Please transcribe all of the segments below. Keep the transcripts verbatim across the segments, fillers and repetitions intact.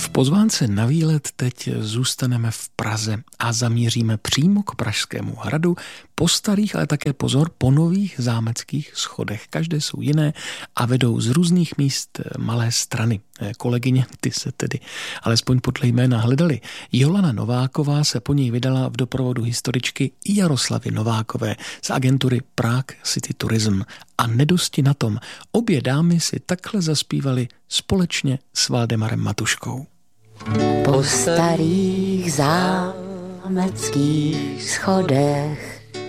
V pozvánce na výlet teď zůstaneme v Praze a zamíříme přímo k Pražskému hradu po starých, ale také pozor, po nových zámeckých schodech. Každé jsou jiné a vedou z různých míst malé strany. Kolegyně, ty se tedy alespoň podle jména hledali. Jolana Nováková se po něj vydala v doprovodu historičky Jaroslavy Novákové z agentury Prague City Tourism. A nedosti na tom, obě dámy si takhle zaspívali společně s Valdemarem Matuškou. Po starých zámeckých schodech.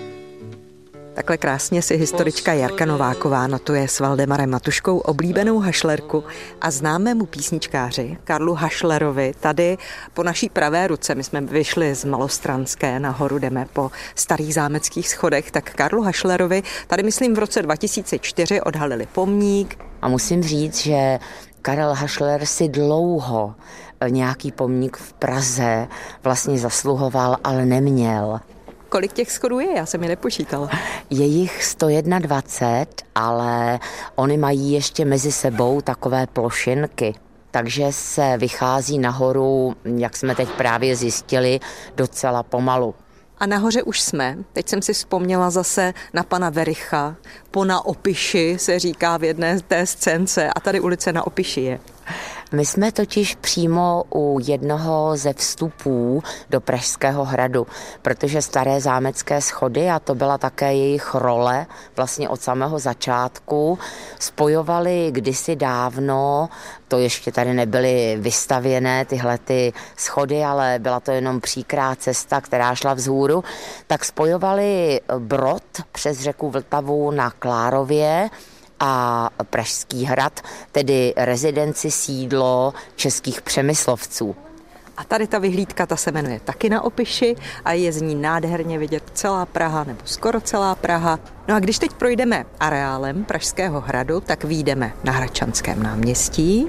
Takhle krásně si historička Jarka Nováková notuje s Valdemarem Matuškou oblíbenou hašlerku a známému písničkáři Karlu Hašlerovi tady po naší pravé ruce. My jsme vyšli z Malostranské, nahoru jdeme po starých zámeckých schodech, tak Karlu Hašlerovi tady myslím v roce dva tisíce čtyři odhalili pomník. A musím říct, že Karel Hašler si dlouho nějaký pomník v Praze vlastně zasluhoval, ale neměl. Kolik těch schodů je? Já jsem je nepočítala. Je jich sto dvacet jedna, ale oni mají ještě mezi sebou takové plošinky. Takže se vychází nahoru, jak jsme teď právě zjistili, docela pomalu. A nahoře už jsme. Teď jsem si vzpomněla zase na pana Vericha. Po Na Opiši se říká v jedné té scénce a tady ulice Na Opiši je. My jsme totiž přímo u jednoho ze vstupů do Pražského hradu, protože staré zámecké schody, a to byla také jejich role vlastně od samého začátku, spojovali kdysi dávno, to ještě tady nebyly vystavěné tyhle ty schody, ale byla to jenom příkrá cesta, která šla vzhůru, tak spojovali Brod přes řeku Vltavu na Klárově a Pražský hrad, tedy rezidenci sídlo českých přemyslovců. A tady ta vyhlídka, ta se jmenuje taky Na Opiši a je z ní nádherně vidět celá Praha, nebo skoro celá Praha. No a když teď projdeme areálem Pražského hradu, tak vyjdeme na Hradčanském náměstí.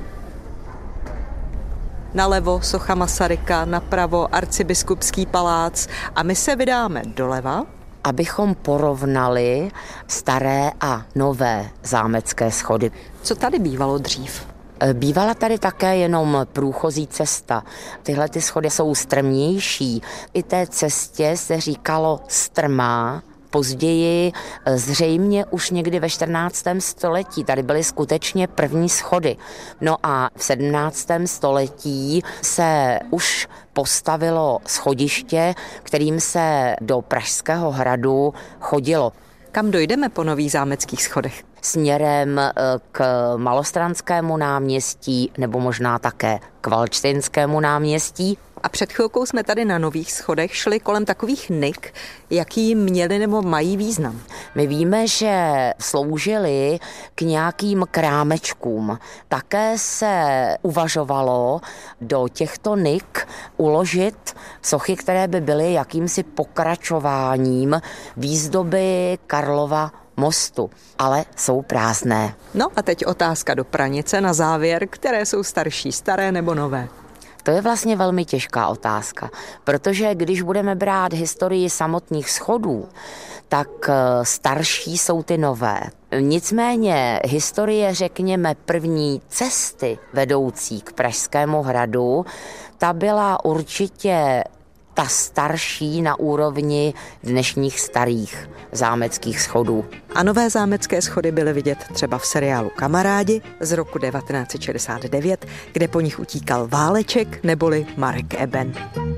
Nalevo socha Masaryka, napravo arcibiskupský palác a my se vydáme doleva, abychom porovnali staré a nové zámecké schody. Co tady bývalo dřív? Bývala tady také jenom průchozí cesta. Tyhle ty schody jsou strmější. I té cestě se říkalo strmá. Později, zřejmě už někdy ve čtrnáctém století, tady byly skutečně první schody. No a v sedmnáctém století se už postavilo schodiště, kterým se do Pražského hradu chodilo. Kam dojdeme po nových zámeckých schodech? Směrem k Malostranskému náměstí nebo možná také k Valčtejnskému náměstí. A před chvilkou jsme tady na nových schodech šli kolem takových nik, jaký měli nebo mají význam. My víme, že sloužili k nějakým krámečkům. Také se uvažovalo do těchto nik uložit sochy, které by byly jakýmsi pokračováním výzdoby Karlova mostu, ale jsou prázdné. No a teď otázka do pranice na závěr, které jsou starší, staré nebo nové? To je vlastně velmi těžká otázka, protože když budeme brát historii samotných schodů, tak starší jsou ty nové. Nicméně historie, řekněme, první cesty vedoucí k Pražskému hradu, ta byla určitě ta starší na úrovni dnešních starých zámeckých schodů. A nové zámecké schody byly vidět třeba v seriálu Kamarádi z roku devatenáct set šedesát devět, kde po nich utíkal Váleček neboli Marek Eben.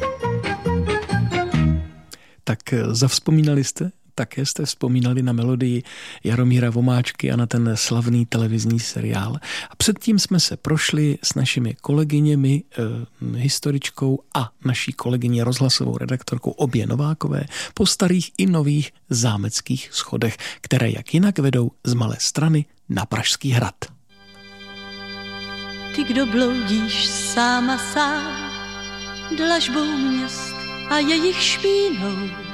Tak zavzpomínali jste? Také jste vzpomínali na melodii Jaromíra Vomáčky a na ten slavný televizní seriál. A předtím jsme se prošli s našimi kolegyněmi, eh, historičkou a naší kolegyní rozhlasovou redaktorkou obě Novákové po starých i nových zámeckých schodech, které jak jinak vedou z Malé Strany na Pražský hrad. Ty, kdo bloudíš sám a sám dlažbou měst a jejich špínou,